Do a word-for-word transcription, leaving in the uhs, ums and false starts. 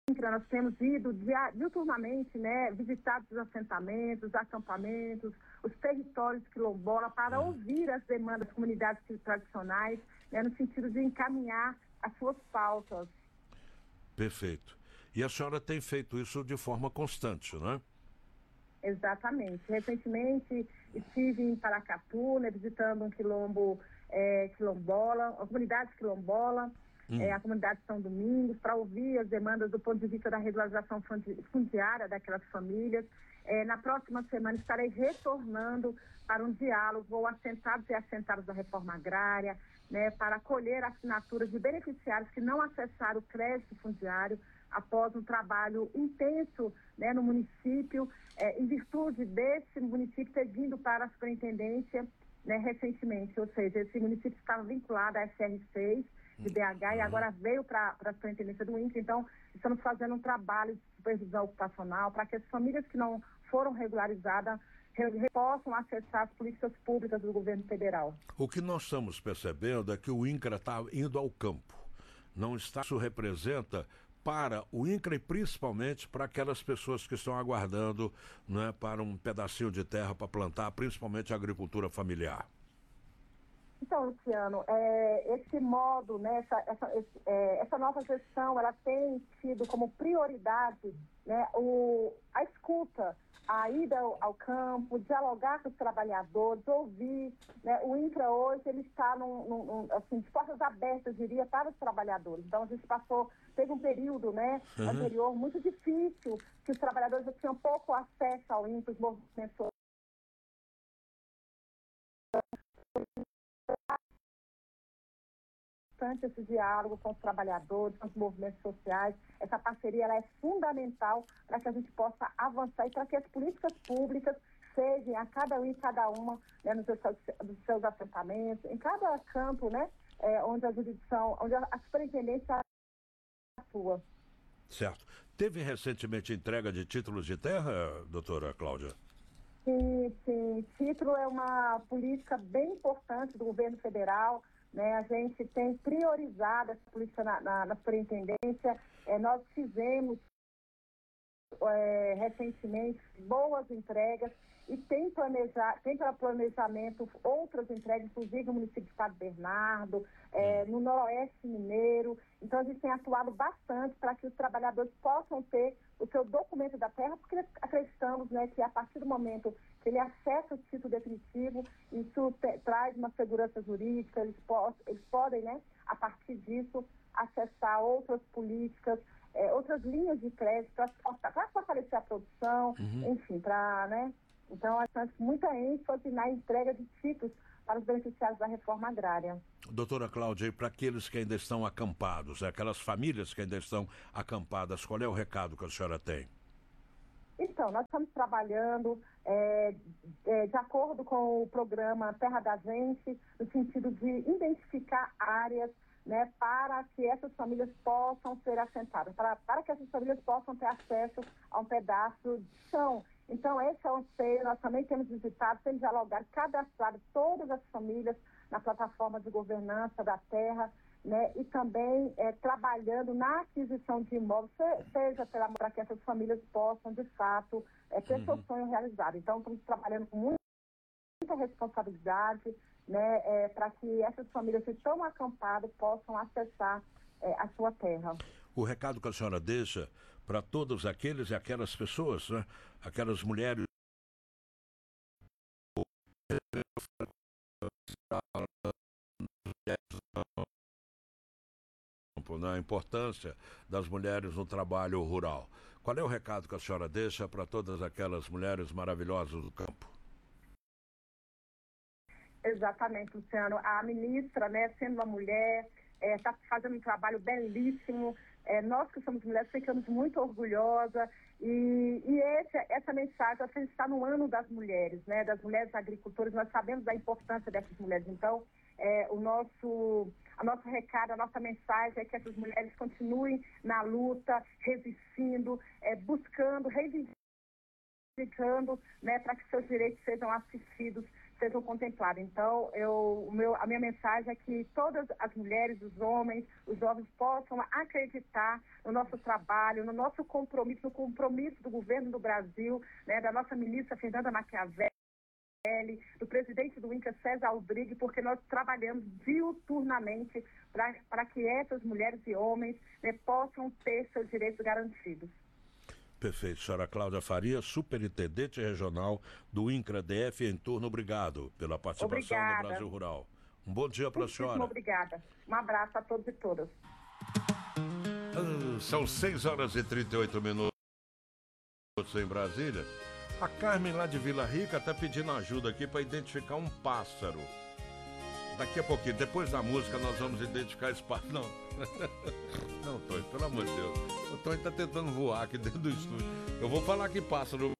nós temos ido diuturnamente, né, visitado os assentamentos, os acampamentos, os territórios quilombola, para ouvir as demandas das comunidades tradicionais, né, no sentido de encaminhar as suas pautas. Perfeito. E a senhora tem feito isso de forma constante, não é? Exatamente. Recentemente estive em Paracatu, né, visitando um quilombo é, quilombola, a comunidade quilombola, hum. é, a comunidade São Domingos, para ouvir as demandas do ponto de vista da regularização fundiária daquelas famílias. É, na próxima semana estarei retornando para um diálogo com assentados e assentados da reforma agrária, né, para colher assinaturas de beneficiários que não acessaram o crédito fundiário após um trabalho intenso, né, no município, é, em virtude desse município ter vindo para a superintendência, né, recentemente, ou seja, esse município estava vinculado à S R seis de B H uhum. e agora veio para a superintendência do INCRA. Então estamos fazendo um trabalho de supervisão ocupacional para que as famílias que não foram regularizadas possam acessar as políticas públicas do governo federal. O que nós estamos percebendo é que o INCRA está indo ao campo. Não está, isso representa para o INCRA e principalmente para aquelas pessoas que estão aguardando, né, para um pedacinho de terra para plantar, principalmente a agricultura familiar. Então, Luciano, é, esse modo, né, essa, essa, esse, é, essa nova gestão, ela tem tido como prioridade, né, o, a escuta, a ida ao, ao campo, dialogar com os trabalhadores, ouvir, né, o INCRA hoje, ele está num, num, assim, de portas abertas, eu diria, para os trabalhadores. Então, a gente passou, teve um período, né, uhum. anterior muito difícil, que os trabalhadores já tinham pouco acesso ao INCRA, os movimentos esse diálogo com os trabalhadores, com os movimentos sociais. Essa parceria ela é fundamental para que a gente possa avançar e para que as políticas públicas cheguem a cada um e cada uma, né, nos seus, nos seus assentamentos, em cada campo, né, é, onde a jurisdição, onde a superintendência atua. Certo. Teve recentemente entrega de títulos de terra, doutora Cláudia? Sim, sim. Título é uma política bem importante do governo federal. Né, a gente tem priorizado essa política na, na, na superintendência. É, nós fizemos é, recentemente boas entregas e tem, planejar, tem para planejamento outras entregas, inclusive no município de Padre Bernardo, é, no Noroeste Mineiro. Então a gente tem atuado bastante para que os trabalhadores possam ter o seu documento da terra, porque acreditamos, né, que a partir do momento que ele acessa o título definitivo, isso te, traz uma segurança jurídica, eles, po eles podem, né, a partir disso, acessar outras políticas, é, outras linhas de crédito para fortalecer a produção, uhum. enfim, para, né, então nós temos muita ênfase na entrega de títulos para os beneficiários da reforma agrária. Doutora Cláudia, e para aqueles que ainda estão acampados, aquelas famílias que ainda estão acampadas, qual é o recado que a senhora tem? Então, nós estamos trabalhando é, é, de acordo com o programa Terra da Gente, no sentido de identificar áreas, né, para que essas famílias possam ser assentadas, para, para que essas famílias possam ter acesso a um pedaço de chão. Então, esse é o anseio, nós também temos visitado, temos dialogado, cadastrado todas as famílias na plataforma de governança da terra, né, e também é, trabalhando na aquisição de imóveis, seja para que essas famílias possam, de fato, é, ter uhum. seu sonho realizado. Então, estamos trabalhando com muita, muita responsabilidade, né, é, para que essas famílias que estão acampadas possam acessar é, a sua terra. O recado que a senhora deixa para todos aqueles e aquelas pessoas, né, aquelas mulheres a importância das mulheres no trabalho rural. Qual é o recado que a senhora deixa para todas aquelas mulheres maravilhosas do campo? Exatamente, Luciano. A ministra, né, sendo uma mulher, está é, fazendo um trabalho belíssimo. É, nós que somos mulheres ficamos muito orgulhosas e, e esse, essa mensagem, a gente está no ano das mulheres, né, das mulheres agricultoras. Nós sabemos da importância dessas mulheres. Então, é, o nosso, a nosso recado, a nossa mensagem é que essas mulheres continuem na luta, resistindo, é, buscando, reivindicando, né, para que seus direitos sejam assistidos sejam contempladas. Então, eu, o meu, a minha mensagem é que todas as mulheres, os homens, os jovens possam acreditar no nosso trabalho, no nosso compromisso, no compromisso do governo do Brasil, né, da nossa ministra Fernanda Maquiavelli, do presidente do INCRA, César Aldrich, porque nós trabalhamos diuturnamente para que essas mulheres e homens, né, possam ter seus direitos garantidos. Perfeito. Senhora Cláudia Faria, superintendente regional do INCRA D F em turno, obrigado pela participação Obrigada. no Brasil Rural. Um bom dia para a senhora. Obrigada. Um abraço a todos e todas. Ah, são seis horas e trinta e oito minutos em Brasília. A Carmen lá de Vila Rica está pedindo ajuda aqui para identificar um pássaro. Daqui a pouquinho, depois da música, nós vamos identificar esse pássaro. Não, não, Tonho, pelo amor de Deus. O Tonho está tentando voar aqui dentro do estúdio. Eu vou falar que pássaro.